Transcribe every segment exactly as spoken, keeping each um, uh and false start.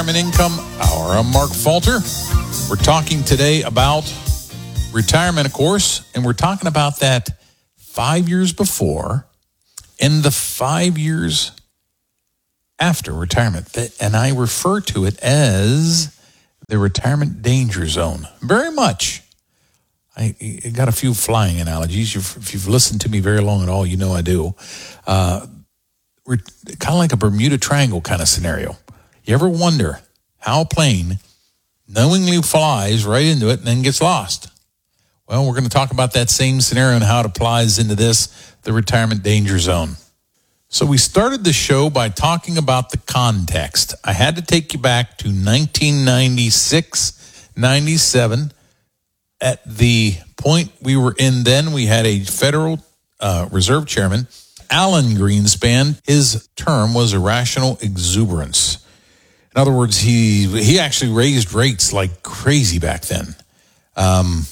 Retirement Income Hour. I'm Mark Falter. We're talking today about retirement, of course, and we're talking about that five years before and the five years after retirement. And I refer to it as the retirement danger zone. Very much. I, I got a few flying analogies. You've, if you've listened to me very long at all, you know I do. Uh, we're kind of like a Bermuda Triangle kind of scenario. You ever wonder how a plane knowingly flies right into it and then gets lost? Well, we're going to talk about that same scenario and how it applies into this, the retirement danger zone. So we started the show by talking about the context. I had to take you back to nineteen ninety-six, ninety-seven. At the point we were in then, we had a Federal uh, Reserve Chairman, Alan Greenspan. His term was irrational exuberance. In other words, he he actually raised rates like crazy back then. Um,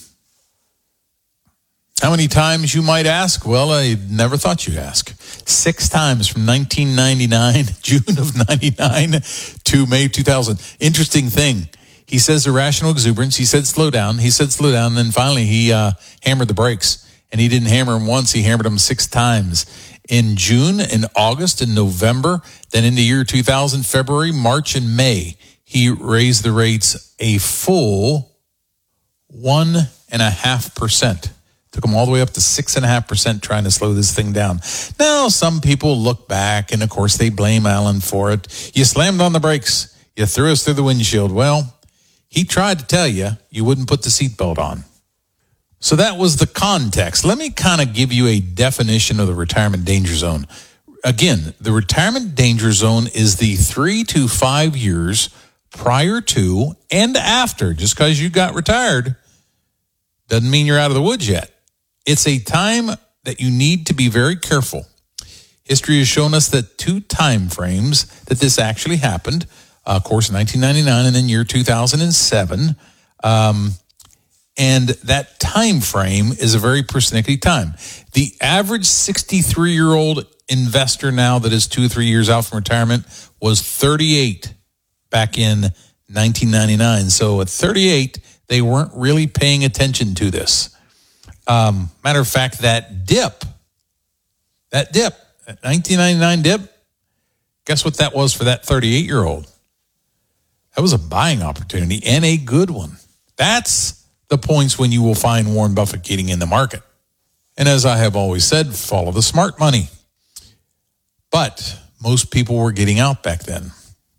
how many times, you might ask? Well, I never thought you'd ask. Six times from nineteen ninety-nine, June of ninety-nine to May two thousand. Interesting thing. He says irrational exuberance. He said slow down. He said slow down. And then finally he uh, hammered the brakes. And he didn't hammer them once. He hammered them six times. In June, in August, in November, then in the year two thousand, February, March, and May, he raised the rates a full one and a half percent. Took them all the way up to six and a half percent trying to slow this thing down. Now, some people look back, and of course they blame Alan for it. You slammed on the brakes. You threw us through the windshield. Well, he tried to tell you you wouldn't put the seatbelt on. So that was the context. Let me kind of give you a definition of the retirement danger zone. Again, the retirement danger zone is the three to five years prior to and after. Just because you got retired doesn't mean you're out of the woods yet. It's a time that you need to be very careful. History has shown us that two time frames that this actually happened. Uh, of course, nineteen ninety-nine and then year two thousand seven. Um, and that time frame is a very persnickety time. The average sixty-three-year-old investor now that is two or three years out from retirement was thirty-eight back in nineteen ninety-nine. So at thirty-eight, they weren't really paying attention to this. Um, matter of fact, that dip, that dip, that nineteen ninety-nine dip, guess what that was for that thirty-eight-year-old? That was a buying opportunity and a good one. That's the points when you will find Warren Buffett getting in the market. And as I have always said, follow the smart money. But most people were getting out back then.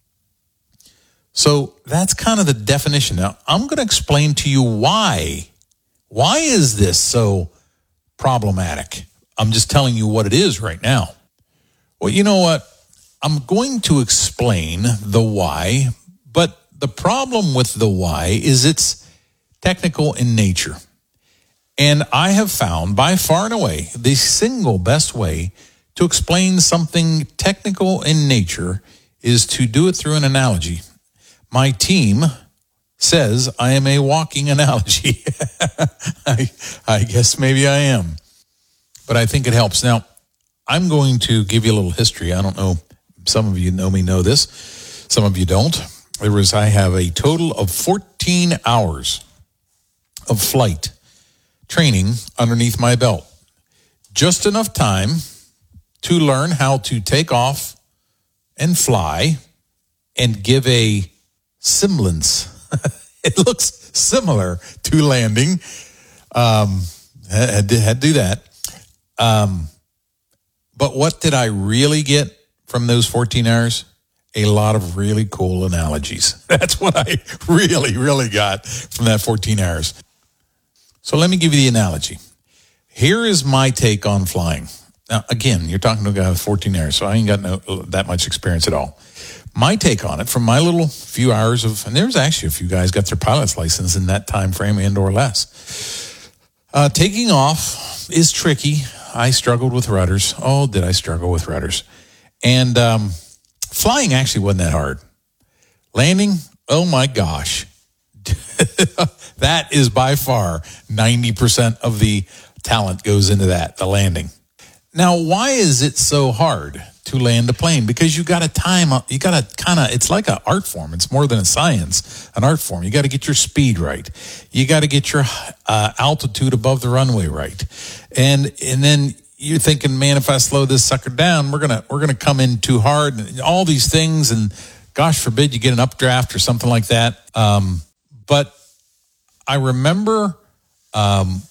So that's kind of the definition. Now, I'm going to explain to you why. Why is this so problematic? I'm just telling you what it is right now. Well, you know what? I'm going to explain the why, but the problem with the why is it's technical in nature. And I have found by far and away the single best way to explain something technical in nature is to do it through an analogy. My team says I am a walking analogy. I, I guess maybe I am, but I think it helps. Now, I'm going to give you a little history. I don't know. Some of you know me know this. Some of you don't. There was, I have a total of fourteen hours of flight training underneath my belt. Just enough time to learn how to take off and fly and give a semblance. It looks similar to landing. Um, had, to, had to do that. Um, but what did I really get from those fourteen hours? A lot of really cool analogies. That's what I really, really got from that fourteen hours. So let me give you the analogy. Here is my take on flying. Now, again, you're talking to a guy with fourteen hours, so I ain't got no, that much experience at all. My take on it from my little few hours of, and there's actually a few guys got their pilot's license in that time frame and or less. Uh, taking off is tricky. I struggled with rudders. Oh, did I struggle with rudders? And um, flying actually wasn't that hard. Landing, oh my gosh. That is by far ninety percent of the talent goes into that, the landing. Now, why is it so hard? to land a plane because you got to time, you got to kind of, it's like an art form. It's more than a science, an art form. You got to get your speed right. You got to get your uh, altitude above the runway right. And, and then you're thinking, man, if I slow this sucker down, we're going to, we're going to come in too hard and all these things. And gosh forbid you get an updraft or something like that. Um, but I remember, um,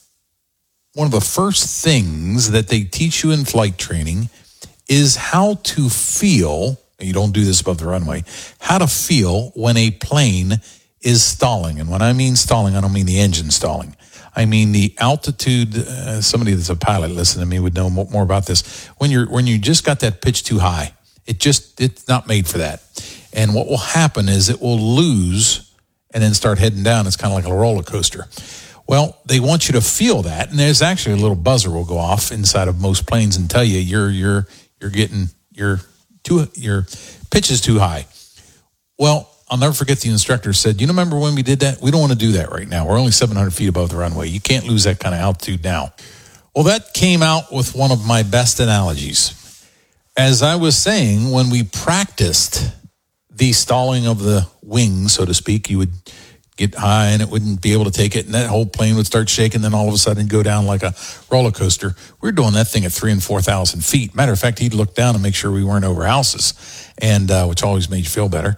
one of the first things that they teach you in flight training is how to feel, and you don't do this above the runway, how to feel when a plane is stalling. And when I mean stalling, I don't mean the engine stalling. I mean the altitude. Uh, somebody that's a pilot, listen to me, would know more about this. When you're when you just got that pitch too high, it just it's not made for that. And what will happen is it will lose and then start heading down. It's kind of like a roller coaster. Well, they want you to feel that, and there's actually a little buzzer will go off inside of most planes and tell you you're you're you're getting your too your pitch is too high. Well, I'll never forget the instructor said, "You remember when we did that? We don't want to do that right now. We're only seven hundred feet above the runway. You can't lose that kind of altitude now." Well, that came out with one of my best analogies. As I was saying, when we practiced the stalling of the wing, so to speak, you would get high and it wouldn't be able to take it, and that whole plane would start shaking, then all of a sudden go down like a roller coaster. We were doing that thing at three and four thousand feet. Matter of fact, he'd look down and make sure we weren't over houses, and uh, which always made you feel better.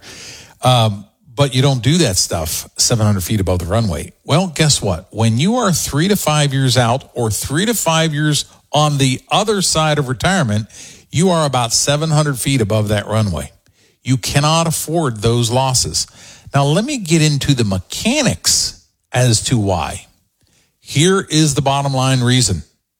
Um, but you don't do that stuff seven hundred feet above the runway. Well, guess what? When you are three to five years out or three to five years on the other side of retirement, you are about seven hundred feet above that runway. You cannot afford those losses. Now, let me get into the mechanics as to why. Here is the bottom line reason.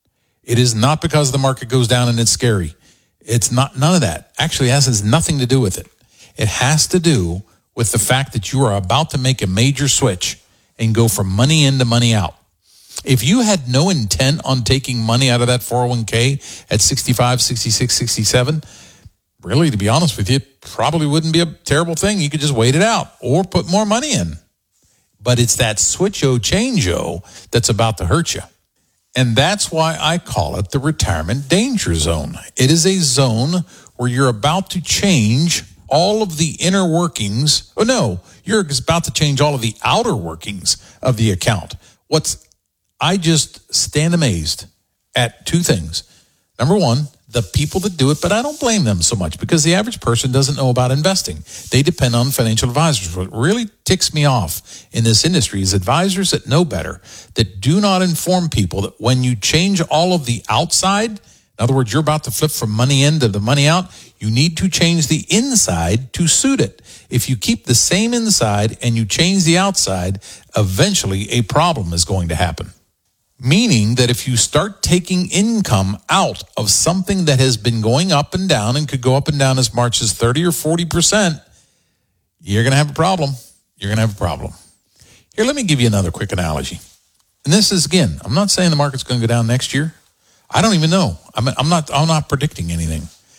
It is not because the market goes down and it's scary. It's not, none of that. Actually, it has nothing to do with it. It has to do with the fact that you are about to make a major switch and go from money in to money out. If you had no intent on taking money out of that four oh one k at sixty-five, sixty-six, sixty-seven, really, to be honest with you, it probably wouldn't be a terrible thing. You could just wait it out or put more money in. But it's that switch-o, change-o that's about to hurt you. And that's why I call it the retirement danger zone. It is a zone where you're about to change all of the inner workings. Oh, no, you're about to change all of the outer workings of the account. What's I just stand amazed at two things. Number one, the people that do it, but I don't blame them so much because the average person doesn't know about investing. They depend on financial advisors. What really ticks me off in this industry is advisors that know better, that do not inform people that when you change all of the outside, in other words, you're about to flip from money in to the money out, you need to change the inside to suit it. If you keep the same inside and you change the outside, eventually a problem is going to happen. Meaning that if you start taking income out of something that has been going up and down and could go up and down as much as thirty or forty percent, you're going to have a problem. You're going to have a problem. Here, let me give you another quick analogy. And this is, again, I'm not saying the market's going to go down next year. I don't even know. I'm, I'm not, I'm not predicting anything.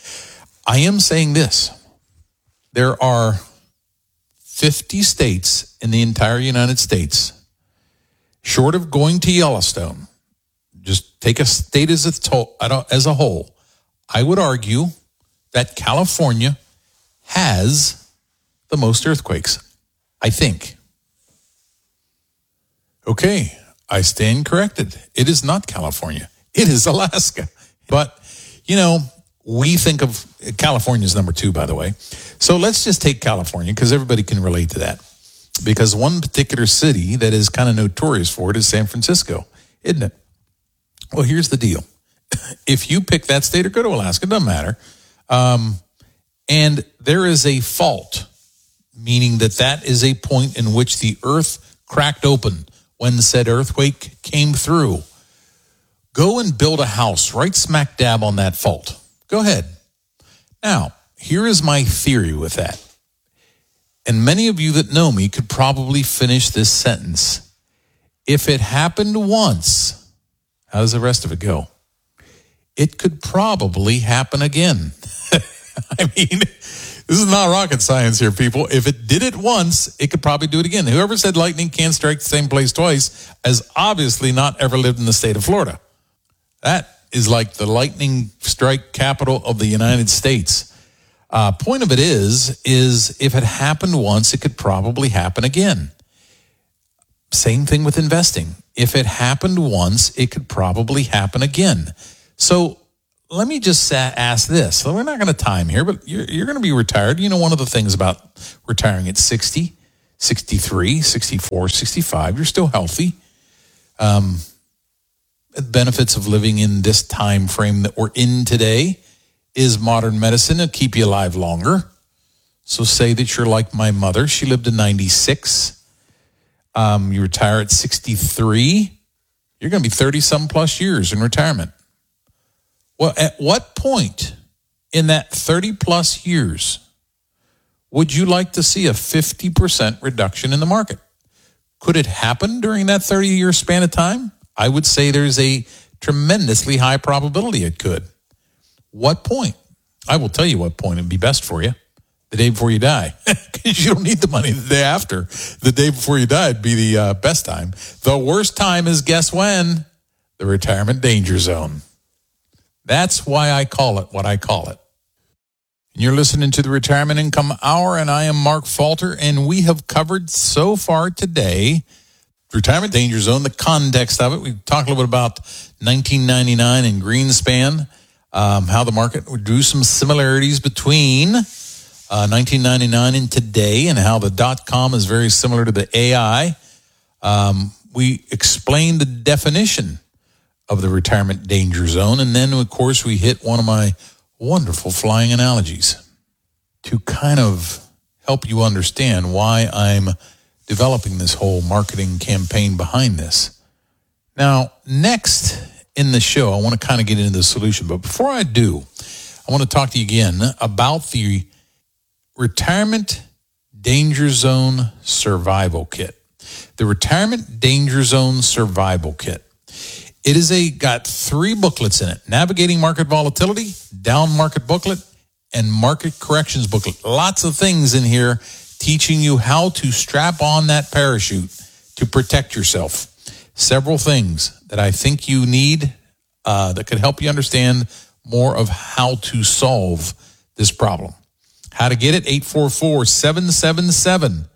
I am saying this. There are fifty states in the entire United States, short of going to Yellowstone, just take a state as a, to- as a whole, I would argue that California has the most earthquakes, I think. Okay, I stand corrected. It is not California. It is Alaska. But, you know, we think of California's number two, by the way. So let's just take California because everybody can relate to that. Because one particular city that is kind of notorious for it is San Francisco, isn't it? Well, here's the deal. If you pick that state or go to Alaska, it doesn't matter. Um, and there is a fault, meaning that that is a point in which the earth cracked open when said earthquake came through. Go and build a house right smack dab on that fault. Go ahead. Now, here is my theory with that. And many of you that know me could probably finish this sentence. If it happened once, how does the rest of it go? It could probably happen again. I mean, this is not rocket science here, people. If it did it once, it could probably do it again. Whoever said lightning can't strike the same place twice has obviously not ever lived in the state of Florida. That is like the lightning strike capital of the United States. Uh, point of it is, is if it happened once, it could probably happen again. Same thing with investing. If it happened once, it could probably happen again. So let me just ask this. So we're not going to time here, but you're, you're going to be retired. You know, one of the things about retiring at sixty, sixty-three, sixty-four, sixty-five, you're still healthy. Um, benefits of living in this time frame that we're in today is modern medicine. It'll keep you alive longer. So say that you're like my mother. She lived to ninety-six. Um, you retire at sixty-three. You're going to be thirty-some plus years in retirement. Well, at what point in that thirty-plus years would you like to see a fifty percent reduction in the market? Could it happen during that thirty-year span of time? I would say there's a tremendously high probability it could. What point? I will tell you what point would be best for you. The day before you die. Because you don't need the money the day after. The day before you die would be the uh, best time. The worst time is, guess when? The retirement danger zone. That's why I call it what I call it. And you're listening to the Retirement Income Hour, and I am Mark Falter, and we have covered so far today retirement danger zone, the context of it. We talked a little bit about nineteen ninety-nine and Greenspan, um, how the market drew some similarities between uh, nineteen ninety-nine and today, and how the dot-com is very similar to the A I. Um, we explained the definition of the retirement danger zone, and then, of course, we hit one of my wonderful flying analogies to kind of help you understand why I'm developing this whole marketing campaign behind this. Now, next in the show, I want to kind of get into the solution, but before I do, I want to talk to you again about the Retirement Danger Zone Survival Kit. The Retirement Danger Zone Survival Kit. It is a got three booklets in it: Navigating Market Volatility, Down Market Booklet, and Market Corrections Booklet. Lots of things in here teaching you how to strap on that parachute to protect yourself. Several things that I think you need uh, that could help you understand more of how to solve this problem. How to get it? eight four four, seven seven seven,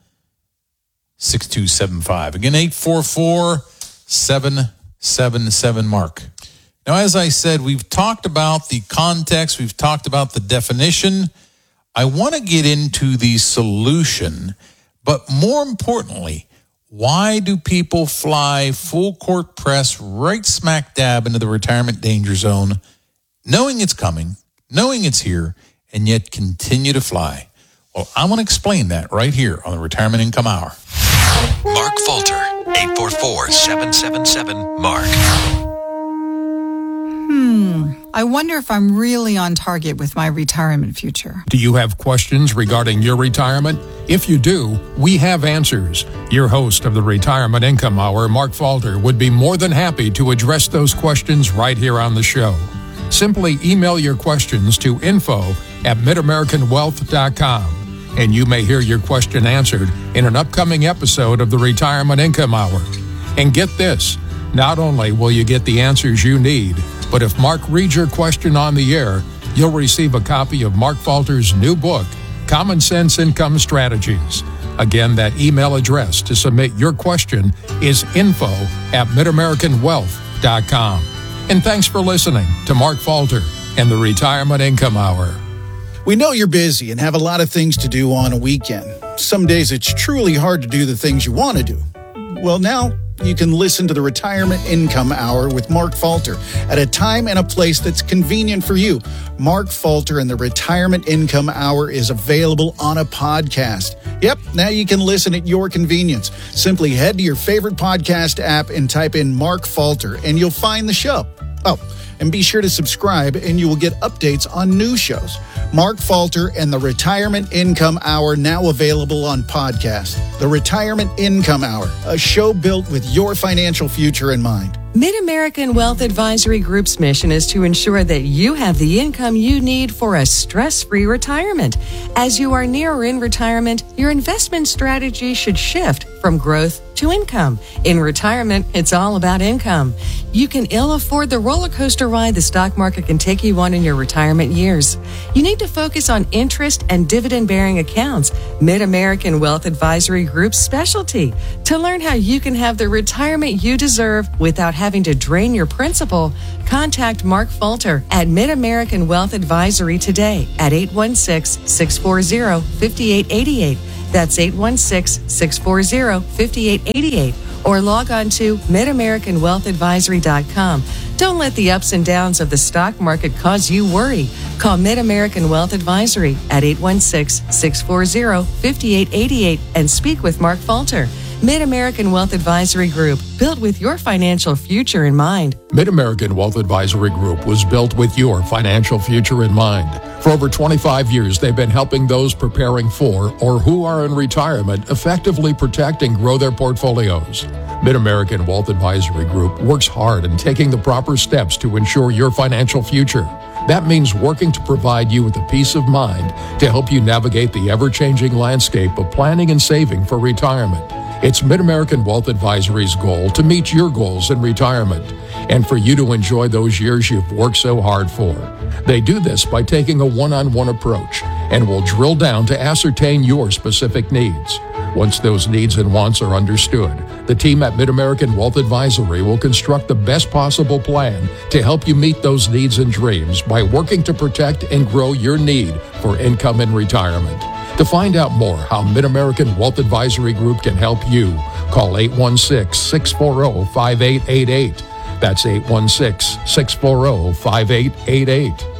six two seven five. Again, eight four four, seven seven seven, Mark. Now, as I said, we've talked about the context. We've talked about the definition. I want to get into the solution, but more importantly, why do people fly full court press right smack dab into the retirement danger zone, knowing it's coming, knowing it's here, and yet continue to fly? Well, I want to explain that right here on the Retirement Income Hour. Mark Falter, eight four four, seven seven seven, Mark. Hmm. I wonder if I'm really on target with my retirement future. Do you have questions regarding your retirement? If you do, we have answers. Your host of the Retirement Income Hour, Mark Falter, would be more than happy to address those questions right here on the show. Simply email your questions to info at midamericanwealth dot com, and you may hear your question answered in an upcoming episode of the Retirement Income Hour. And get this, not only will you get the answers you need, but if Mark reads your question on the air, you'll receive a copy of Mark Falter's new book, Common Sense Income Strategies. Again, that email address to submit your question is info at midamericanwealth dot com. And thanks for listening to Mark Falter and the Retirement Income Hour. We know you're busy and have a lot of things to do on a weekend. Some days it's truly hard to do the things you want to do. Well, now you can listen to the Retirement Income Hour with Mark Falter at a time and a place that's convenient for you. Mark Falter and the Retirement Income Hour is available on a podcast. Yep, now you can listen at your convenience. Simply head to your favorite podcast app and type in Mark Falter, and you'll find the show. Oh, and be sure to subscribe, and you will get updates on new shows. Mark Falter and the Retirement Income Hour, now available on podcast. The Retirement Income Hour, a show built with your financial future in mind. Mid-American Wealth Advisory Group's mission is to ensure that you have the income you need for a stress-free retirement. As you are near or in retirement, your investment strategy should shift from growth to income. In retirement, it's all about income. You can ill afford the roller coaster ride the stock market can take you on in your retirement years. You need to focus on interest and dividend-bearing accounts, Mid-American Wealth Advisory Group's specialty. To learn how you can have the retirement you deserve without having to drain your principal, contact Mark Falter at Mid-American Wealth Advisory today at eight one six, six four zero, five eight eight eight. That's eight one six, six four zero, five eight eight eight. Or log on to mid american wealth advisory dot com. Don't let the ups and downs of the stock market cause you worry. Call Mid-American Wealth Advisory at eight one six, six four zero, five eight eight eight and speak with Mark Falter. Mid-American Wealth Advisory Group, built with your financial future in mind. Mid-American Wealth Advisory Group was built with your financial future in mind. For over twenty-five years, they've been helping those preparing for or who are in retirement effectively protect and grow their portfolios. Mid-American Wealth Advisory Group works hard in taking the proper steps to ensure your financial future. That means working to provide you with a peace of mind to help you navigate the ever-changing landscape of planning and saving for retirement. It's Mid-American Wealth Advisory's goal to meet your goals in retirement and for you to enjoy those years you've worked so hard for. They do this by taking a one-on-one approach and will drill down to ascertain your specific needs. Once those needs and wants are understood, the team at Mid-American Wealth Advisory will construct the best possible plan to help you meet those needs and dreams by working to protect and grow your need for income in retirement. To find out more how Mid-American Wealth Advisory Group can help you, call eight one six, six four zero, five eight eight eight. That's eight one six, six four zero, five eight eight eight.